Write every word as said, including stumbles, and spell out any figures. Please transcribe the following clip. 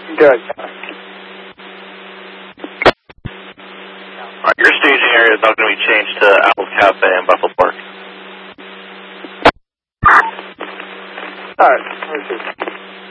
Good. All right, your staging area is now going to be changed to Apple's Cafe in Buffalo Park. All right.